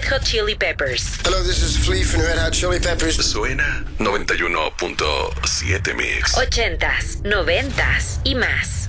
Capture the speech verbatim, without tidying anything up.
Hot Chili Peppers. Hello, this is Flea from Red Hot Chili Peppers. Suena noventa y uno punto siete Mix. Ochentas, noventas y más.